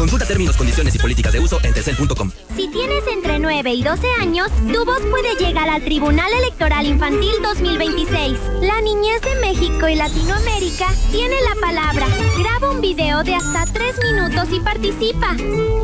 Consulta términos, condiciones y políticas de uso en telcel.com. Si tienes entre 9 y 12 años, tu voz puede llegar al Tribunal Electoral Infantil 2026. La niñez de México y Latinoamérica tiene la palabra. Graba un video de hasta 3 minutos y participa.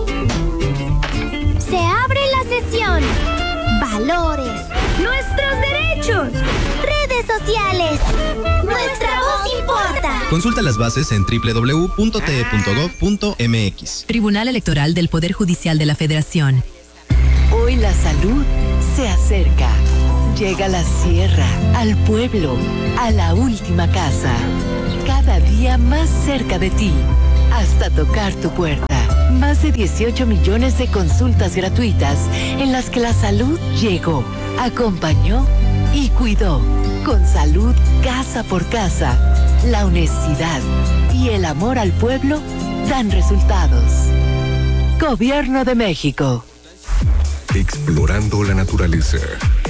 Se abre la sesión. Valores. Nuestros derechos. Redes sociales. Nuestra voz importa. Consulta las bases en www.te.gov.mx. Tribunal Electoral del Poder Judicial de la Federación. Hoy la salud se acerca. Llega a la sierra, al pueblo, a la última casa. Cada día más cerca de ti, hasta tocar tu puerta. Más de 18 millones de consultas gratuitas en las que la salud llegó, acompañó y cuidó. Con salud casa por casa, la honestidad y el amor al pueblo dan resultados. Gobierno de México. Explorando la naturaleza.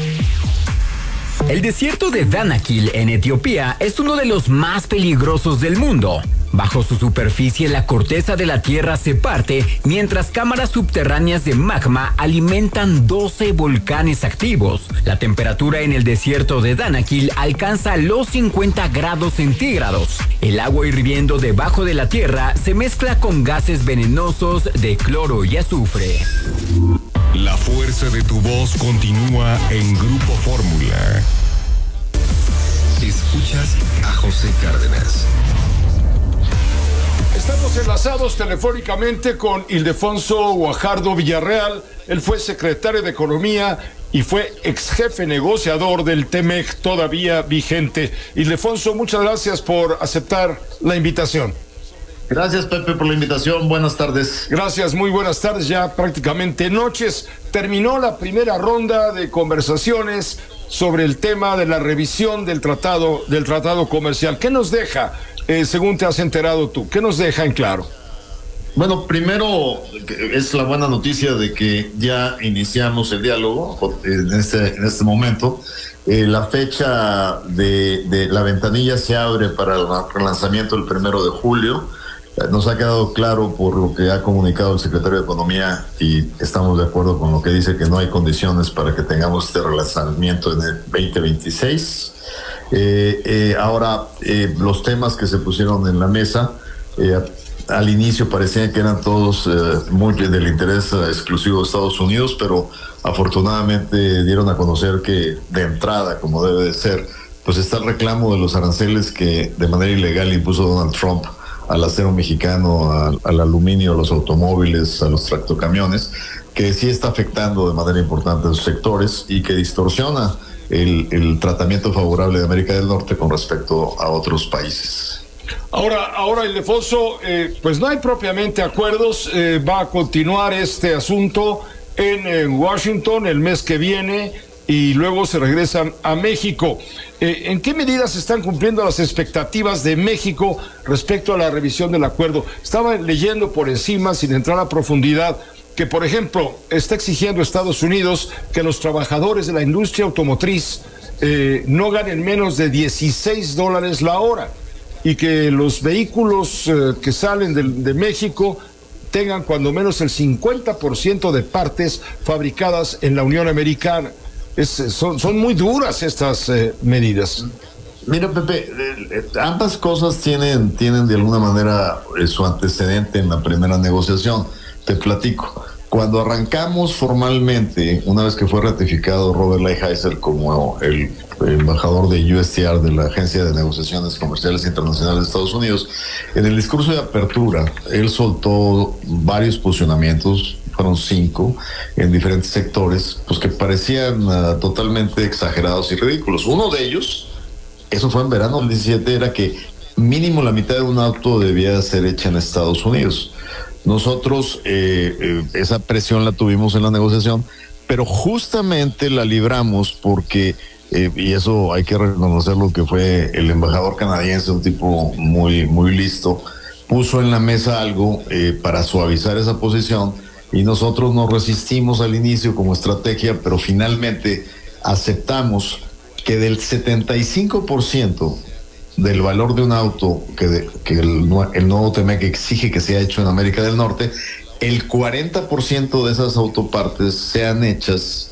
El desierto de Danakil en Etiopía es uno de los más peligrosos del mundo. Bajo su superficie, la corteza de la tierra se parte, mientras cámaras subterráneas de magma alimentan 12 volcanes activos. La temperatura en el desierto de Danakil alcanza los 50 grados centígrados. El agua hirviendo debajo de la tierra se mezcla con gases venenosos de cloro y azufre. La fuerza de tu voz continúa en Grupo Fórmula. Escuchas a José Cárdenas. Estamos enlazados telefónicamente con Ildefonso Guajardo Villarreal. Él fue secretario de Economía y fue ex jefe negociador del TEMEC, todavía vigente. Ildefonso, muchas gracias por aceptar la invitación. Gracias, Pepe, por la invitación. Buenas tardes. Gracias, muy buenas tardes, ya prácticamente noches. Terminó la primera ronda de conversaciones sobre el tema de la revisión del tratado comercial. ¿Qué nos deja, según te has enterado tú? ¿Qué nos deja en claro? Bueno, primero es la buena noticia de que ya iniciamos el diálogo en este momento. La fecha de la ventanilla se abre para el relanzamiento el 1 de julio. Nos ha quedado claro por lo que ha comunicado el secretario de Economía y estamos de acuerdo con lo que dice, que no hay condiciones para que tengamos este relanzamiento en el 2026. Ahora, los temas que se pusieron en la mesa, al inicio parecían que eran todos muy del interés exclusivo de Estados Unidos, pero afortunadamente dieron a conocer que de entrada, como debe de ser, pues está el reclamo de los aranceles que de manera ilegal impuso Donald Trump al acero mexicano, al aluminio, a los automóviles, a los tractocamiones, que sí está afectando de manera importante a esos sectores y que distorsiona el tratamiento favorable de América del Norte con respecto a otros países. Ahora, Ildefonso, pues no hay propiamente acuerdos. Va a continuar este asunto en Washington el mes que viene y luego se regresan a México. ¿En qué medidas se están cumpliendo las expectativas de México respecto a la revisión del acuerdo? Estaba leyendo por encima, sin entrar a profundidad, que, por ejemplo, está exigiendo Estados Unidos que los trabajadores de la industria automotriz no ganen menos de $16 la hora y que los vehículos que salen de México tengan cuando menos el 50% de partes fabricadas en la Unión Americana. Son muy duras estas medidas. Mira, Pepe, ambas cosas tienen de alguna manera su antecedente en la primera negociación. Te platico. Cuando arrancamos formalmente, una vez que fue ratificado Robert Lighthizer como el embajador de USTR, de la Agencia de Negociaciones Comerciales Internacionales de Estados Unidos, en el discurso de apertura, él soltó varios posicionamientos, fueron 5, en diferentes sectores, pues que parecían totalmente exagerados y ridículos. Uno de ellos, eso fue en verano del 17, era que mínimo la mitad de un auto debía ser hecha en Estados Unidos. Nosotros esa presión la tuvimos en la negociación, pero justamente la libramos porque, y eso hay que reconocerlo, que fue el embajador canadiense, un tipo muy, muy listo, puso en la mesa algo para suavizar esa posición y nosotros nos resistimos al inicio como estrategia, pero finalmente aceptamos que del 75% del valor de un auto que el nuevo TEMEC exige que sea hecho en América del Norte, el 40% de esas autopartes sean hechas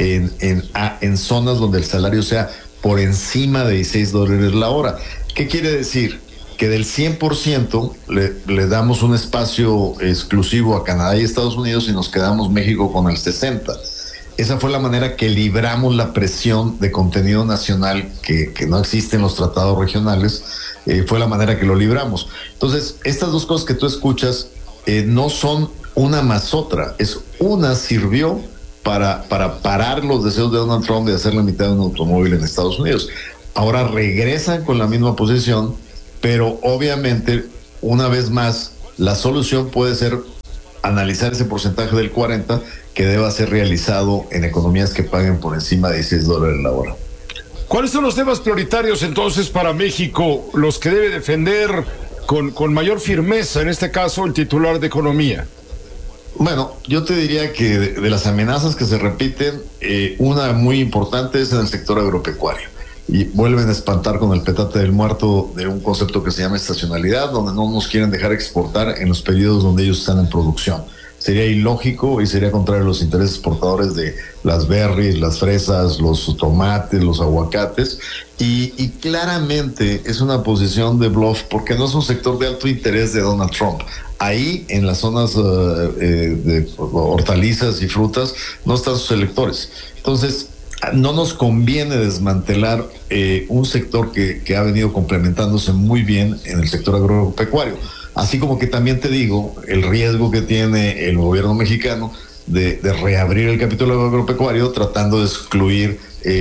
en zonas donde el salario sea por encima de $16 la hora. ¿Qué quiere decir? Que del 100% le damos un espacio exclusivo a Canadá y Estados Unidos y nos quedamos México con el 60%. Esa fue la manera que libramos la presión de contenido nacional que no existe en los tratados regionales. Fue la manera que lo libramos. Entonces, estas dos cosas que tú escuchas no son una más otra. Una sirvió para parar los deseos de Donald Trump de hacer la mitad de un automóvil en Estados Unidos. Ahora regresan con la misma posición, pero obviamente, una vez más, la solución puede ser analizar ese porcentaje del 40% que deba ser realizado en economías que paguen por encima de $16 la hora. ¿Cuáles son los temas prioritarios entonces para México, los que debe defender con mayor firmeza, en este caso, el titular de Economía? Bueno, yo te diría que de las amenazas que se repiten, una muy importante es en el sector agropecuario. Y vuelven a espantar con el petate del muerto de un concepto que se llama estacionalidad, donde no nos quieren dejar exportar en los periodos donde ellos están en producción. Sería ilógico y sería contrario a los intereses exportadores de las berries, las fresas, los tomates, los aguacates. Y claramente es una posición de bluff porque no es un sector de alto interés de Donald Trump. Ahí, en las zonas de hortalizas y frutas, no están sus electores. Entonces, no nos conviene desmantelar un sector que ha venido complementándose muy bien en el sector agropecuario. Así como que también te digo el riesgo que tiene el gobierno mexicano de reabrir el capítulo agropecuario tratando de excluir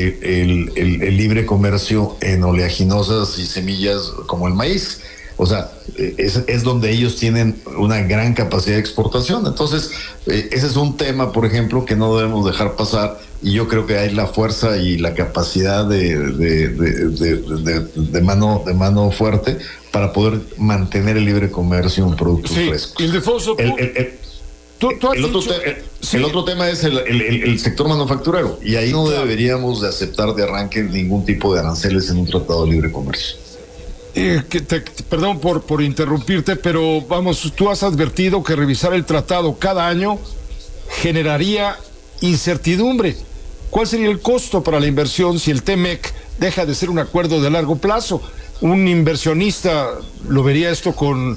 el libre comercio en oleaginosas y semillas como el maíz. O sea, es donde ellos tienen una gran capacidad de exportación. Entonces, ese es un tema, por ejemplo, que no debemos dejar pasar. Y yo creo que hay la fuerza y la capacidad de mano fuerte para poder mantener el libre comercio en productos frescos. Ildefonso, el otro tema es el sector manufacturero. Y ahí no deberíamos de aceptar de arranque ningún tipo de aranceles en un tratado de libre comercio. Perdón por interrumpirte, pero vamos, tú has advertido que revisar el tratado cada año generaría incertidumbre. ¿Cuál sería el costo para la inversión si el TMEC deja de ser un acuerdo de largo plazo? Un inversionista lo vería esto con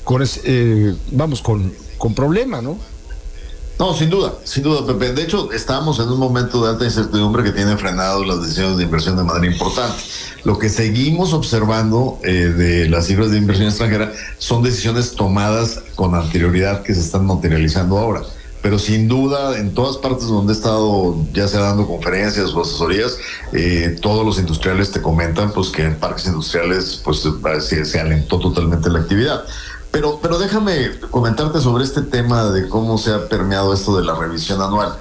problema, ¿no? No, sin duda, Pepe. De hecho, estamos en un momento de alta incertidumbre que tiene frenado las decisiones de inversión de manera importante. Lo que seguimos observando de las cifras de inversión extranjera son decisiones tomadas con anterioridad que se están materializando ahora. Pero sin duda, en todas partes donde he estado, ya sea dando conferencias o asesorías, todos los industriales te comentan pues que en parques industriales pues se alentó totalmente la actividad. Pero déjame comentarte sobre este tema de cómo se ha permeado esto de la revisión anual.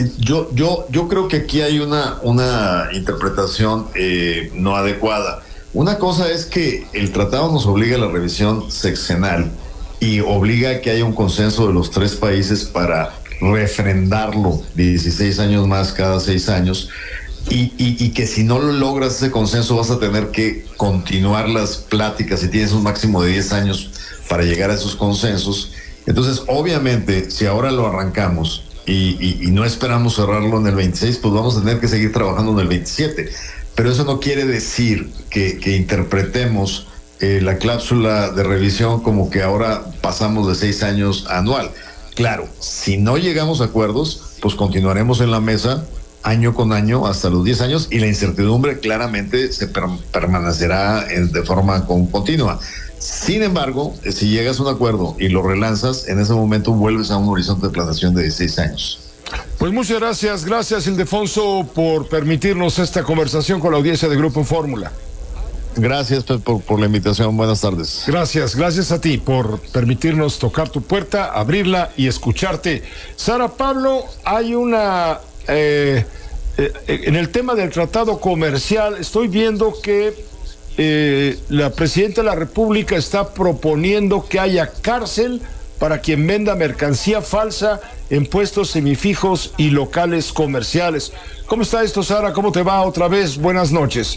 Yo creo que aquí hay una interpretación no adecuada. Una cosa es que el tratado nos obliga a la revisión sexenal y obliga a que haya un consenso de los 3 países para refrendarlo 16 años más cada 6 años y que si no lo logras ese consenso vas a tener que continuar las pláticas y tienes un máximo de 10 años para llegar a esos consensos. Entonces, obviamente, si ahora lo arrancamos y no esperamos cerrarlo en el 26, pues vamos a tener que seguir trabajando en el 27. Pero eso no quiere decir que interpretemos la cláusula de revisión como que ahora pasamos de 6 años a anual. Claro, si no llegamos a acuerdos, pues continuaremos en la mesa año con año hasta los 10 años y la incertidumbre claramente se permanecerá de forma continua. Sin embargo, si llegas a un acuerdo y lo relanzas, en ese momento vuelves a un horizonte de planeación de 16 años. Pues muchas gracias Ildefonso por permitirnos esta conversación con la audiencia de Grupo Fórmula. Gracias por la invitación, buenas tardes. Gracias a ti por permitirnos tocar tu puerta, abrirla y escucharte. Sara Pablo, hay una... en el tema del tratado comercial, estoy viendo que la presidenta de la República está proponiendo que haya cárcel para quien venda mercancía falsa en puestos semifijos y locales comerciales. ¿Cómo está esto, Sara? ¿Cómo te va otra vez? Buenas noches.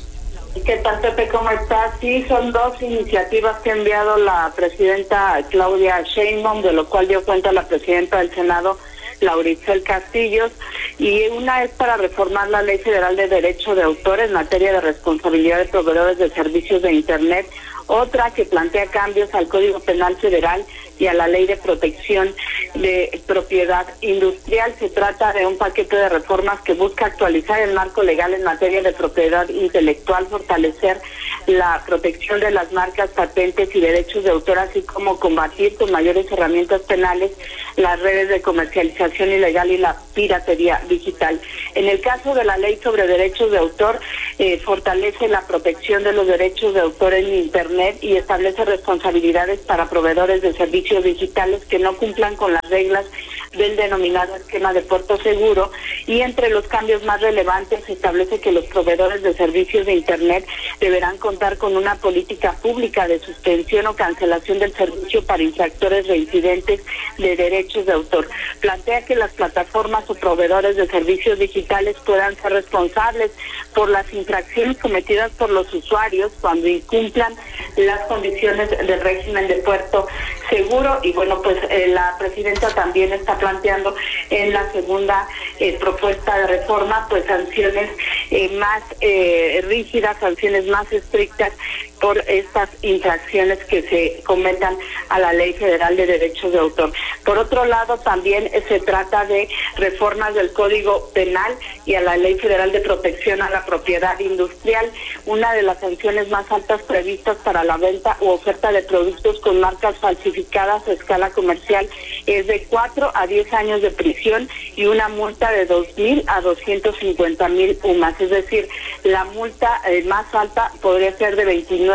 ¿Qué tal, Pepe? ¿Cómo estás? Sí, son dos iniciativas que ha enviado la presidenta Claudia Sheinbaum, de lo cual dio cuenta la presidenta del Senado, Laura Itzel Castillos, y una es para reformar la Ley Federal de Derecho de Autor en materia de responsabilidad de proveedores de servicios de Internet, otra que plantea cambios al Código Penal Federal y a la Ley de Protección de Propiedad Industrial. Se trata de un paquete de reformas que busca actualizar el marco legal en materia de propiedad intelectual, fortalecer la protección de las marcas, patentes y derechos de autor, así como combatir con mayores herramientas penales las redes de comercialización ilegal y la piratería digital. En el caso de la Ley sobre Derechos de Autor, fortalece la protección de los derechos de autor en Internet y establece responsabilidades para proveedores de servicios digitales que no cumplan con las reglas del denominado esquema de puerto seguro, y entre los cambios más relevantes establece que los proveedores de servicios de Internet deberán contar con una política pública de suspensión o cancelación del servicio para infractores reincidentes de derechos de autor. Plantea que las plataformas o proveedores de servicios digitales puedan ser responsables por las infracciones cometidas por los usuarios cuando incumplan las condiciones del régimen de puerto seguro. Y bueno, pues la presidenta también está planteando en la segunda propuesta de reforma pues sanciones más rígidas, sanciones más estrictas por estas infracciones que se cometan a la Ley Federal de Derechos de Autor. Por otro lado, también se trata de reformas del Código Penal y a la Ley Federal de Protección a la Propiedad Industrial. Una de las sanciones más altas previstas para la venta u oferta de productos con marcas falsificadas a escala comercial es de 4 a 10 años de prisión y una multa de 2,000 a 250,000 UMAS. Es decir, la multa más alta podría ser de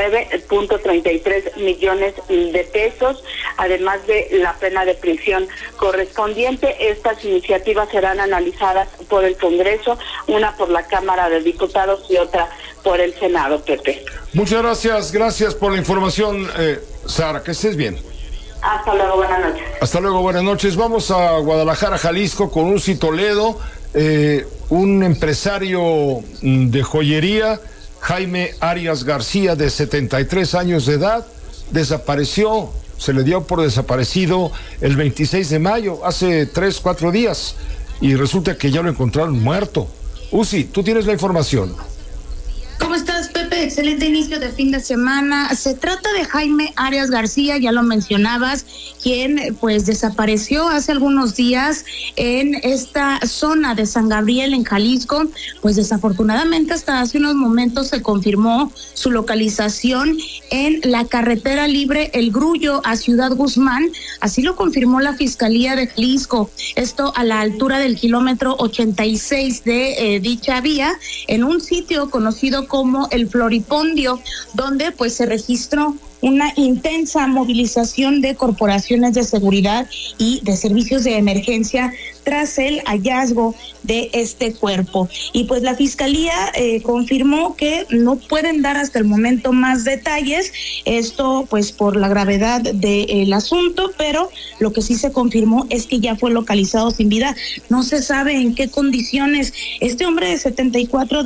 29.33 millones de pesos, además de la pena de prisión correspondiente. Estas iniciativas serán analizadas por el Congreso, una por la Cámara de Diputados y otra por el Senado, Pepe. Muchas gracias por la información, Sara, que estés bien. Hasta luego, buenas noches. Hasta luego, buenas noches. Vamos a Guadalajara, Jalisco, con Uzi Toledo, un empresario de joyería, Jaime Arias García, de 73 años de edad, desapareció, se le dio por desaparecido el 26 de mayo, hace 3-4 días, y resulta que ya lo encontraron muerto. Uzi, tú tienes la información. ¿Cómo estás, Pepe? Excelente inicio de fin de semana. Se trata de Jaime Arias García, ya lo mencionabas, quien pues desapareció hace algunos días en esta zona de San Gabriel, en Jalisco. Pues desafortunadamente hasta hace unos momentos se confirmó su localización en la carretera libre El Grullo a Ciudad Guzmán. Así lo confirmó la Fiscalía de Jalisco. Esto a la altura del kilómetro 86 de dicha vía, en un sitio conocido como el Floripondio, donde pues se registró una intensa movilización de corporaciones de seguridad y de servicios de emergencia tras el hallazgo de este cuerpo. Y pues la Fiscalía confirmó que no pueden dar hasta el momento más detalles, esto pues por la gravedad del asunto, pero lo que sí se confirmó es que ya fue localizado sin vida. No se sabe en qué condiciones. Este hombre de 74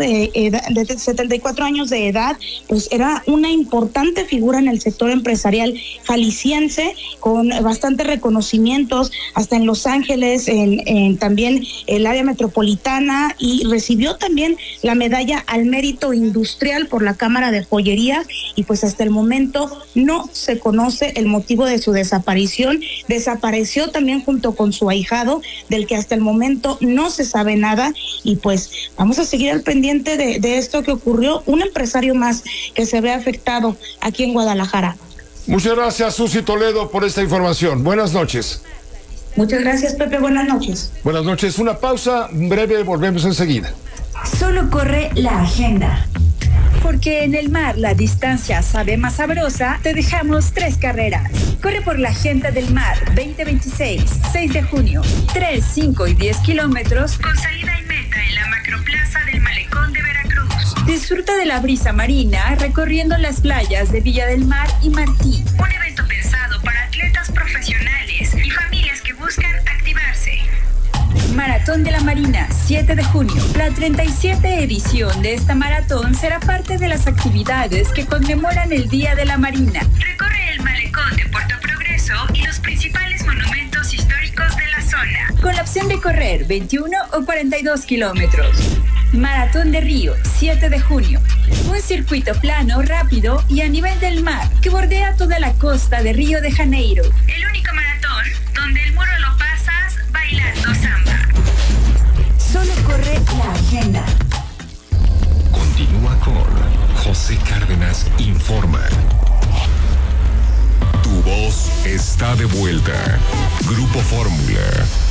años de edad, pues era una importante figura en el sector empresarial jalisciense, con bastantes reconocimientos hasta en Los Ángeles, en también el área metropolitana, y recibió también la medalla al mérito industrial por la Cámara de Joyería. Y pues hasta el momento no se conoce el motivo de su desaparición. Desapareció también junto con su ahijado, del que hasta el momento no se sabe nada. Y pues vamos a seguir al pendiente de esto que ocurrió. Un empresario más que se ve afectado aquí en Guadalajara. Muchas gracias, Susi Toledo, por esta información. Buenas noches. Muchas gracias, Pepe. Buenas noches. Buenas noches. Una pausa breve, volvemos enseguida. Solo corre la agenda. Porque en el mar la distancia sabe más sabrosa, te dejamos 3 carreras. Corre por la Agenda del Mar 2026, 6 de junio, 3, 5 y 10 kilómetros con salida y meta en la Macroplaza del Malecón de Veracruz. Disfruta de la brisa marina recorriendo las playas de Villa del Mar y Martí. Un evento pensado para atletas profesionales y familias que buscan activarse. Maratón Maratón de la Marina, 7 de junio. La 37 edición de esta maratón será parte de las actividades que conmemoran el Día de la Marina. Recorre el malecón de Puerto Progreso y los principales monumentos históricos de la zona, con la opción de correr 21 o 42 kilómetros. Maratón de Río, 7 de junio. Un circuito plano, rápido y a nivel del mar que bordea toda la costa de Río de Janeiro. El único maratón donde el muro lo pasas bailando samba. Solo corre la agenda. Continúa con José Cárdenas Informa. Tu voz está de vuelta. Grupo Fórmula.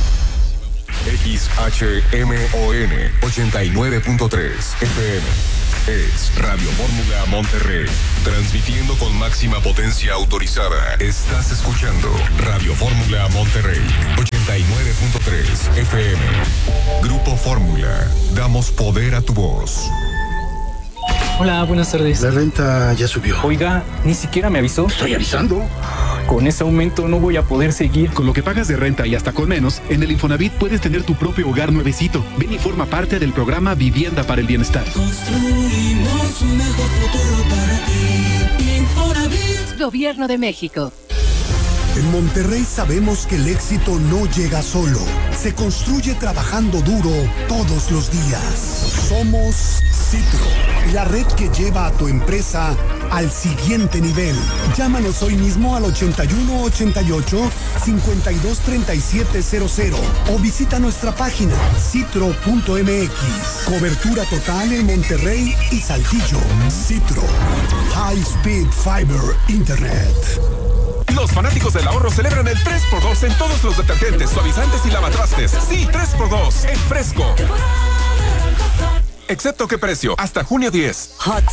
XHMON 89.3 FM. Es Radio Fórmula Monterrey. Transmitiendo con máxima potencia autorizada. Estás escuchando Radio Fórmula Monterrey 89.3 FM. Grupo Fórmula. Damos poder a tu voz. Hola, buenas tardes. La renta ya subió. Oiga, ni siquiera me avisó. Estoy avisando. Con ese aumento no voy a poder seguir. Con lo que pagas de renta y hasta con menos, en el Infonavit puedes tener tu propio hogar nuevecito. Ven y forma parte del programa Vivienda para el Bienestar. Construimos un mejor futuro para ti. Infonavit. Gobierno de México. En Monterrey sabemos que el éxito no llega solo. Se construye trabajando duro todos los días. Somos Citro, la red que lleva a tu empresa al siguiente nivel. Llámanos hoy mismo al 8188-523700 o visita nuestra página citro.mx. Cobertura total en Monterrey y Saltillo. Citro, High Speed Fiber Internet. Los fanáticos del ahorro celebran el 3x2 en todos los detergentes, suavizantes y lavatrastes. Sí, 3x2 en Fresco. Excepto qué precio, hasta junio 10.